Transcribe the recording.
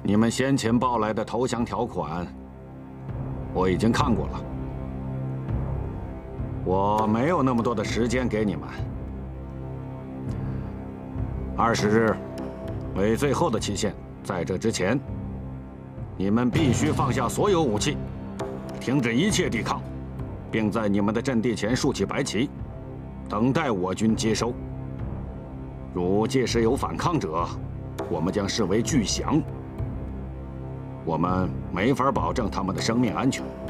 你们先前报来的投降条款，我已经看过了。我没有那么多的时间给你们。20日为最后的期限，在这之前，你们必须放下所有武器，停止一切抵抗，并在你们的阵地前竖起白旗，等待我军接收。如届时有反抗者，我们将视为巨响。我们没法保证他们的生命安全。